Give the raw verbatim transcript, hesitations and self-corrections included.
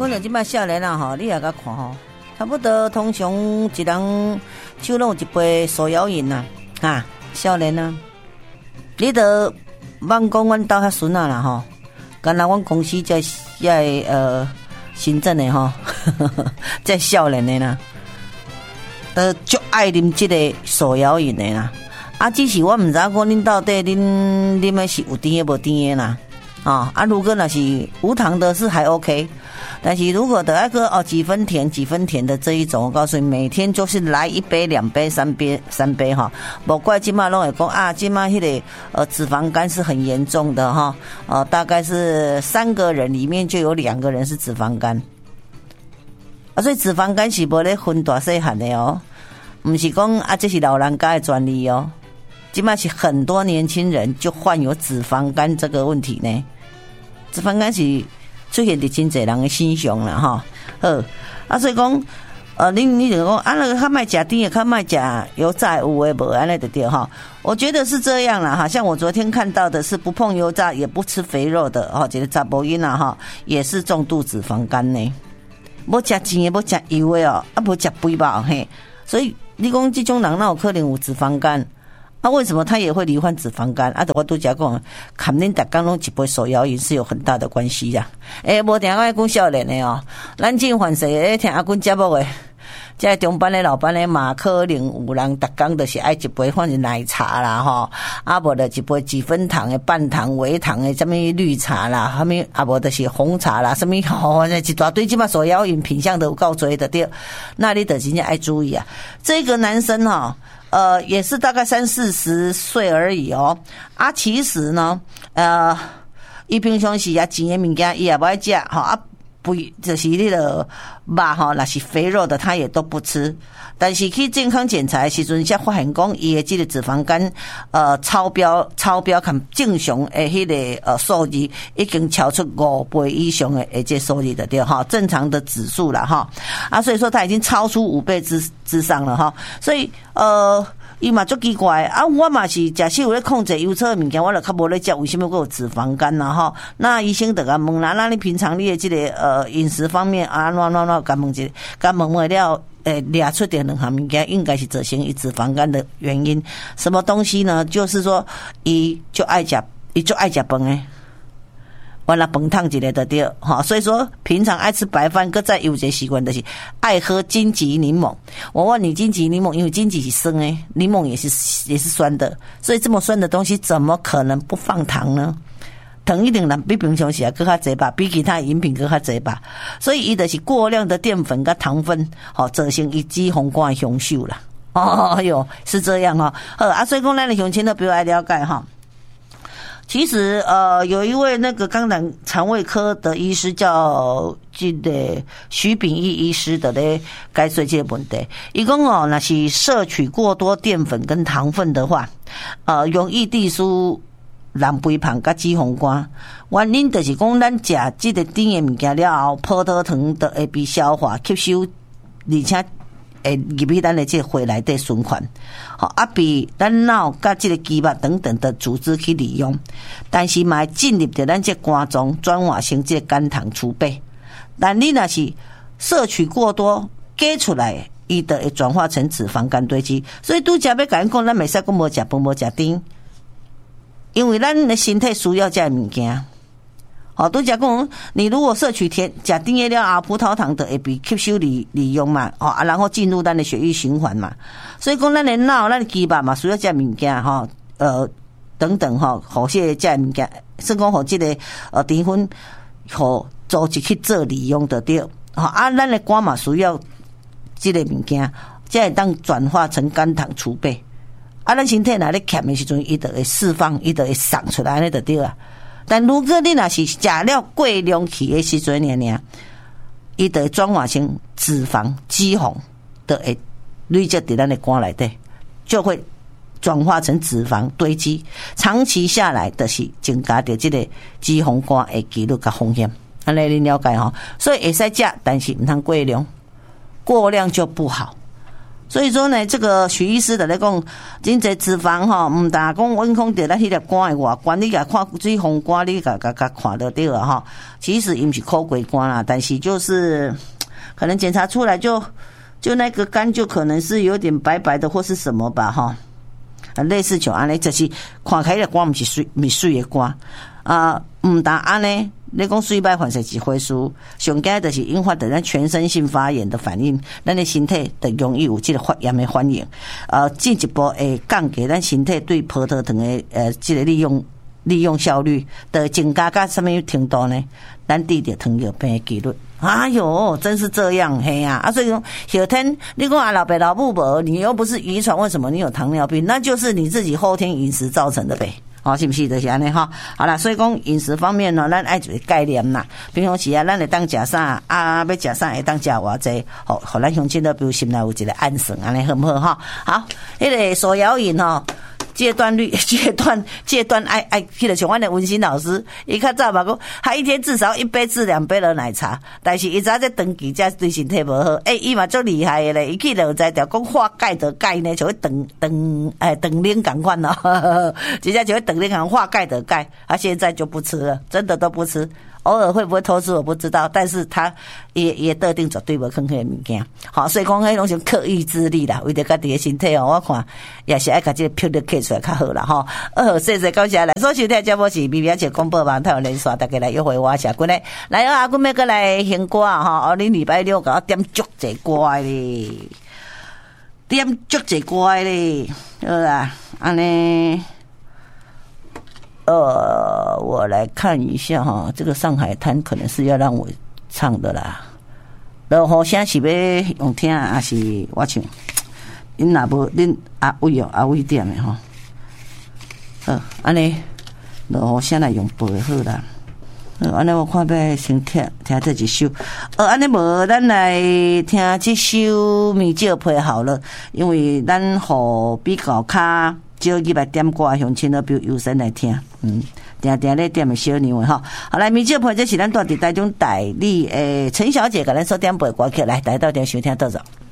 讲到即摆少年啊吼，你也甲看吼，差不多通常一人手拢有一杯手摇饮呐，哈，少年啊，你得忘讲阮兜遐孙仔啦吼，干那阮公司在在呃行政的吼，在少年的啦，都足爱啉即个手摇饮的啦。啊，只是我毋知讲恁到底恁啉的是有甜的无甜的啦。啊啊，如果那是无糖的是还 OK， 但是如果得那个哦几分甜几分甜的这一种，我告诉你，每天就是来一杯两杯三杯三杯哈，不怪今嘛拢会讲啊，今嘛迄个呃脂肪肝是很严重的哈，呃大概是三个人里面就有两个人是脂肪肝，啊所以脂肪肝是无咧分大细汉的哦，不是讲啊这是老人家的专利哦，今嘛是很多年轻人就患有脂肪肝这个问题呢。脂肪肝是出现伫真侪人的身上啦，哈，好啊，所以讲，呃，你你就讲啊，那个较卖食甜的，较卖食油炸有诶无安尼就对哈。我觉得是这样啦，哈，像我昨天看到的是不碰油炸也不吃肥肉的，哈，这个查甫囡仔哈也是重度脂肪肝呢。无食甜的，无食油的哦，啊，无食肥肉嘿，所以你讲这种人哪有可能有脂肪肝？那、啊、为什么他也会罹患脂肪肝？啊，我都讲讲，肯定大家拢一杯手摇饮是有很大的关系呀。诶、欸，无听我讲少年的哦，咱进凡世咧听阿君节目的，即中班的老板的嘛，可能有人逐工就是爱一杯反正奶茶啦吼，啊无就一杯几分糖的、半糖、微糖的，什么绿茶啦，什么啊无就是红茶啦，什么吼，一大堆即嘛手摇饮品项都有够多的对，那你得真正爱注意啊。这个男生哈。呃，也是大概三四十岁而已哦。啊，其实呢，呃，伊平常时啊，甜的物件伊也不爱食，哈啊，不就是那个肉哈，那是肥肉的，他也都不吃。但是去健康检查的时阵，才发现讲伊的这个脂肪肝呃超标超标，看正常的迄个呃数字已经超出五倍以上的诶这数字的对哈，正常的指数了哈啊，所以说他已经超出五倍之之上了哈，所以呃。伊嘛足奇怪啊！我嘛是假设有咧控制油炒的物件，我就较无咧食，为什么会有脂肪肝呐？哈，那医生就甲问啦，那你平常你的这个呃饮食方面啊，喏喏喏，甲问一，甲问完了，诶，列出点两项物件，应该是造成伊脂肪肝的原因。什么东西呢？就是说，伊就爱食，伊就爱食饭诶。完了饭烫一个就对哈，所以说平常爱吃白饭，搁再有一个习惯就是爱喝金桔柠檬。我问你，金桔柠檬，因为金桔是酸诶，柠檬也是也是酸的，所以这么酸的东西怎么可能不放糖呢？糖一定人比平常时啊搁较侪吧，比其他饮品搁较侪吧，所以伊就是过量的淀粉跟糖分，好造成伊脂肪肝的凶手啦。哦哟，是这样哈、哦。好啊，所以讲咱的乡亲都比较爱了解哈。其实呃，有一位那个肛胆肠胃科的医师叫这个徐秉义医师的咧，解说这个问题。伊讲哦，那是摄取过多淀粉跟糖分的话，呃，容易递出蓝肥胖甲脂肪肝。原因就是讲咱食这个甜的物件了后，葡萄糖就会被消化吸收，而且会入去咱的这个血内底循环，好啊，被咱脑甲这个肌肉等等的组织去利用，但是嘛进入到咱这肝脏，转化成这个肝糖储备。但你若是摄取过多，加出来，伊就会转化成脂肪肝堆积。所以拄则要甲咱讲，咱袂使讲无食饭无食甜，因为咱的身体需要这物件。好，都讲讲，你如果摄取甜、吃甜的了啊，葡萄糖的会被吸收利利用嘛，哦啊，然后进入咱的血液循环嘛，所以讲咱的脑、咱的肌肉嘛，需要这物件哈，呃等等哈，好些这物件，甚讲好这个呃淀粉，好组织去做利用的对，好啊，咱的肝嘛需要这个物件，才会当转化成肝糖储备，啊，咱身体若咧欠的时阵，伊就会释放，伊就会送出来，安尼就对了。但如果你若是食了过量去的时阵呢呢，伊就会转化成脂肪、脂肪，就会累积在咱的肝内底，就会转化成脂肪堆积，长期下来就是增加着这个脂肪肝的几率甲风险。安尼你了解吼？所以会使食，但是唔通过量，过量就不好。 所以说呢，这个许医师的来讲，真侪脂肪吼，唔但讲温控着咱迄粒肝的外观，你甲看水风肝，你甲甲甲看得到啊哈。其实伊毋是苦鬼肝啦，但是就是可能检查出来就就那个肝就可能是有点白白的或是什么吧哈。类似像安尼，就是看起来肝毋是水，毋是水的肝啊，唔但安尼。你讲水败反射指挥输，上惊就是引发的咱全身性发炎的反应，咱的身体就容易有这个发炎的反应。呃，进一步会降低咱身体对葡萄糖的呃这个利用利用效率的增加到什么程度呢？咱治着糖尿病的几率。哎呦，真是这样嘿呀！啊，所以说后天你讲啊老爸老母无，你又不是遗传，为什么你有糖尿病？那就是你自己后天饮食造成的呗。好，是不是就是安尼哈？好啦，所以讲饮食方面呢，咱爱一个概念啦。平常时啊，咱会当食啥啊？要食啥会当食偌济？好，互咱乡亲都比如心内有一个安神，安尼好不好哈？好，迄、那个手摇饮吼。戒断率，戒断，戒断爱爱，迄个像阮的文心老师，伊较早嘛讲，他一天至少一杯至两杯的奶茶，但是伊早在长期才对身体无好。诶、欸，伊嘛足厉害的咧，伊去就知条讲化钙的钙呢，就会长长诶长龄共款咯，直接就会长龄共化钙的钙，他现在就不吃了，真的都不吃。偶尔会不会偷吃我不知道，但是他也也特定绝对无坑迄个物件。好，所以讲迄种是刻意之力啦，为着家己的身体哦，我看也是爱甲这个魄力刻出来较好啦吼。呃，谢谢感谢来所收听节目是咪咪姐广播网台湾连线，大家来约会我下君咧，来啊，阮要过来献歌啊吼，哦，你礼拜六甲我点足济歌咧，点足济歌咧，好啦，安尼。呃，我来看一下哈，这个上海滩可能是要让我唱的啦。然后现在是要用听还是我唱？恁若无恁阿伟哦，阿伟点的吼。呃，安尼，然后现在用背好啦。呃，安尼我看要先听听这一首。呃，安尼无，咱来听这首米酒配好了，因为咱互比较较。少几百点歌乡亲都比如优先来听，嗯，定定咧点的小牛的哈。好来，米酒配这是咱住伫台中代理诶陈小姐，甲咱所点播歌曲来，来到点收听到着。